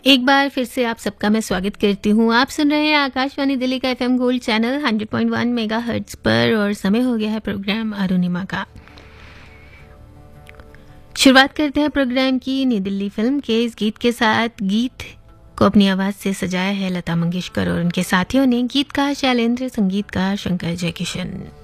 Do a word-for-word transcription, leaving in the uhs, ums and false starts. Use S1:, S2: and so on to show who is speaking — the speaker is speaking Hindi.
S1: एक बार फिर से आप सबका मैं स्वागत करती हूँ। आप सुन रहे हैं आकाशवाणी दिल्ली का FM gold channel hundred point one megahertz पर और समय हो गया है प्रोग्राम अरुणिमा का। शुरुआत करते हैं प्रोग्राम की नई दिल्ली फिल्म के इस गीत के साथ। गीत को अपनी आवाज़ से सजाया है लता मंगेशकर और उनके साथियों ने। गीतकार शैलेंद्र, संगीतकार शंकर जयकिशन।